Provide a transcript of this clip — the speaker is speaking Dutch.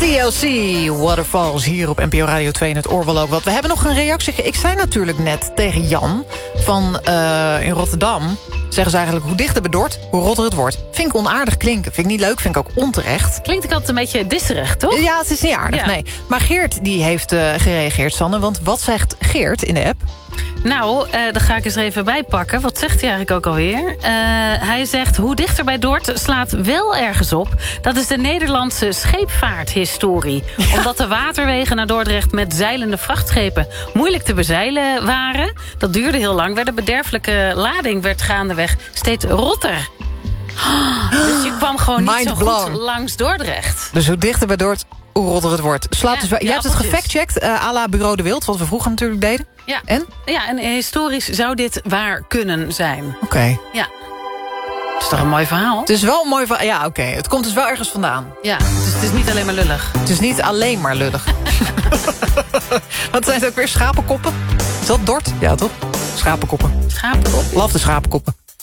TLC, Waterfalls, hier op NPO Radio 2 in het Oorwel ook wat. We hebben nog een reactie. Ik zei natuurlijk net tegen Jan van in Rotterdam. Zeggen ze eigenlijk, hoe dichter bij Dort, hoe rotter het wordt. Vind ik onaardig klinken. Vind ik niet leuk, vind ik ook onterecht. Klinkt ik altijd een beetje disserig, toch? Ja, het is niet aardig, Ja. nee. Maar Geert die heeft gereageerd, Sanne. Want wat zegt Geert in de app? Nou, daar ga ik eens even bij pakken. Wat zegt hij eigenlijk ook alweer? Hij zegt, hoe dichter bij Dort slaat wel ergens op. Dat is de Nederlandse scheepvaarthistorie. Ja. Omdat de waterwegen naar Dordrecht met zeilende vrachtschepen moeilijk te bezeilen waren. Dat duurde heel lang. De bederfelijke lading werd gaandeweg steeds rotter. Dus je kwam gewoon niet zo goed langs Dordrecht. Dus hoe dichter bij Dort, hoe rotter het wordt. Slaat dus, jij hebt het appeltjes. gefactcheckt, à la Bureau de Wild, wat we vroeger natuurlijk deden. Ja. En? Ja, en historisch zou dit waar kunnen zijn. Oké. Ja. Het is toch een mooi verhaal? Het is wel een mooi verhaal. Ja, oké. Het komt dus wel ergens vandaan. Ja, dus het is niet alleen maar lullig. Het is niet alleen maar lullig. Wat zijn het ook weer? Schapenkoppen? Is dat Dort? Ja, toch? Schapenkoppen. Schapenkop. Laf de schapenkoppen.